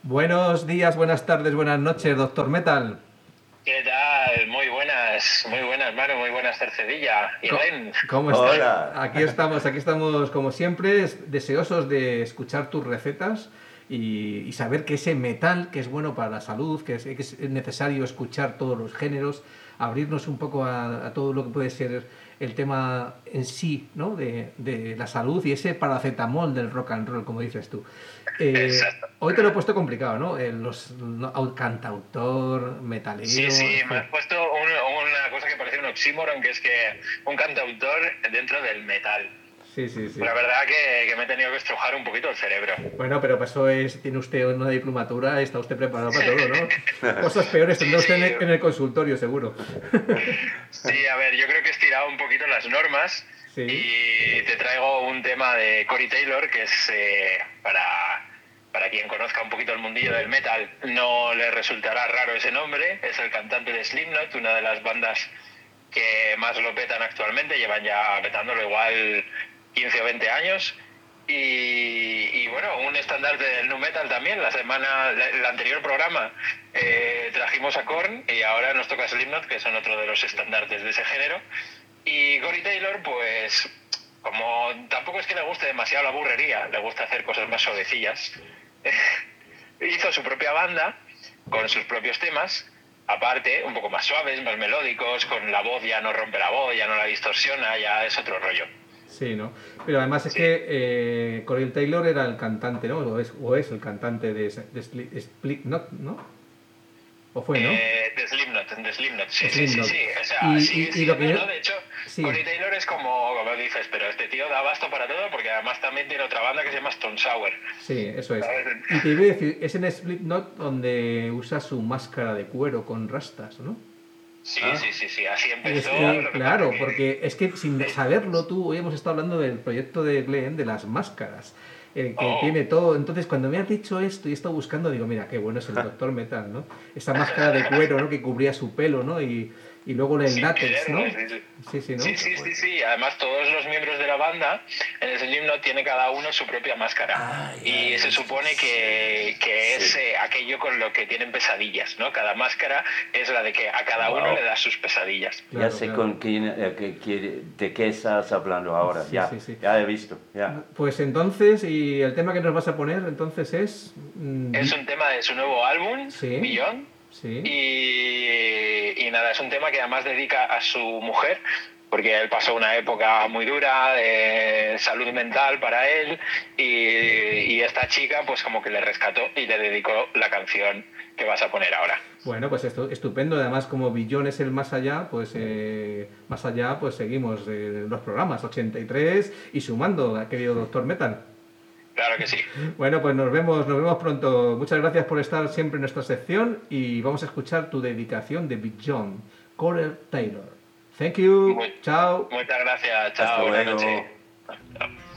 Buenos días, buenas tardes, buenas noches, doctor Metal. ¿Qué tal? Muy buenas, mano, muy buenas, Cercedilla. Y Ren. ¿Cómo estás? Hola. Aquí estamos como siempre, deseosos de escuchar tus recetas y saber que ese metal, que es bueno para la salud, que es necesario escuchar todos los géneros, abrirnos un poco a todo lo que puede ser el tema en sí, ¿no? De la salud y ese paracetamol del rock and roll, como dices tú. Exacto. Hoy te lo he puesto complicado, ¿no? Cantautor, Sí, metalero, sí, en me fin. has puesto una cosa que parece un oxímoron, que es que un cantautor dentro del metal. Sí, sí, sí. La verdad que me he tenido que estrujar un poquito el cerebro. Bueno, pero eso es, tiene usted una diplomatura, está usted preparado para todo, ¿no? Cosas peores Sí, tendrá usted sí, en el consultorio, seguro. sí, a ver, yo creo que he estirado un poquito las normas Sí, y te traigo un tema de Corey Taylor, que es para quien conozca un poquito el mundillo del metal, no le resultará raro ese nombre. Es el cantante de Slipknot, una de las bandas que más lo petan actualmente, llevan ya petándolo igual 15 o 20 años. Y bueno, un estandarte del nu metal también. El anterior programa trajimos a Korn y ahora nos toca Slipknot, que son otro de los estandartes de ese género. Y Corey Taylor, pues como tampoco es que le guste demasiado la burrería, le gusta hacer cosas más suavecillas, hizo su propia banda con sus propios temas, aparte, un poco más suaves, más melódicos, con la voz ya no rompe la voz, ya no la distorsiona, ya es otro rollo. sí, ¿no? Pero además es Sí. que Corey Taylor era el cantante, ¿no? O es el cantante de Split, ¿no? ¿O fue, no? De Slipknot, sí, sí, sí, Slipknot. sí, o sea, sigue Y lo que siendo, yo... ¿no? De hecho, Sí, Corey Taylor es como dices, pero este tío da abasto para todo, porque además también tiene otra banda que se llama Stone Sour. sí, eso es. ¿Sabes? Y te iba a decir, es en Slipknot donde usa su máscara de cuero con rastas, ¿no? Sí, sí, Ah, sí, sí, así Y es empezó, que, lo que pasa claro, que... porque es que sin saberlo tú, hoy hemos estado hablando del proyecto de Glenn, de las máscaras, que Oh, tiene todo. Entonces, cuando me has dicho esto y he estado buscando, digo, mira, qué bueno es el Doctor Metal, ¿no? Esa máscara de cuero, ¿no? Que cubría su pelo, ¿no? Y luego el sin látex, quererlo, ¿no? sí, sí. Sí, sí, Sí, ¿no? sí, sí, sí. Además, todos los miembros de la banda en Slipknot tiene cada uno su propia máscara. ah, ya Y he se visto. supone que es Sí. aquello con lo que tienen pesadillas, ¿no? Cada máscara es la de que a cada uno le Wow. da sus pesadillas. Ya Claro, sé claro. con quién, de qué estás hablando ahora. Sí, sí, Ya, sí. ya he visto. Ya. Pues entonces, y el tema que nos vas a poner entonces es... Es un tema de su nuevo álbum, sí, Beyond. sí. Y nada, es un tema que además dedica a su mujer, porque él pasó una época muy dura de salud mental para él y esta chica pues como que le rescató y le dedicó la canción que vas a poner ahora. Bueno, pues esto, estupendo. Además, como Billón es el más allá, pues seguimos los programas 83 y sumando, querido Doctor Metal. Claro que sí. Bueno, pues nos vemos pronto. Muchas gracias por estar siempre en nuestra sección y vamos a escuchar tu dedicación de Billón, Corey Taylor. Thank you. Muy, Chao. muchas gracias. Hasta Chao, buenas noches. luego. Chao.